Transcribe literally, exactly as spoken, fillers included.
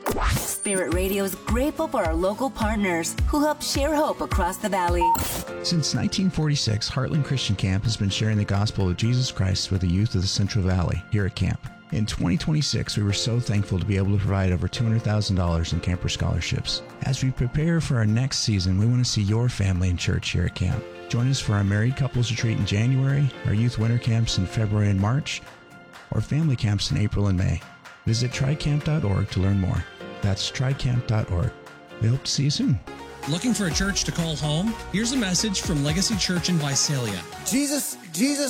Spirit Radio is grateful for our local partners who help share hope across the valley. Since nineteen forty-six, Heartland Christian Camp has been sharing the gospel of Jesus Christ with the youth of the Central Valley here at camp. In twenty twenty-six, we were so thankful to be able to provide over two hundred thousand dollars in camper scholarships. As we prepare for our next season, we want to see your family in church here at camp. Join us for our married couples retreat in January, our youth winter camps in February and March, or family camps in April and May. Visit tri camp dot org to learn more. That's tri camp dot org. We hope to see you soon. Looking for a church to call home? Here's a message from Legacy Church in Visalia. Jesus, Jesus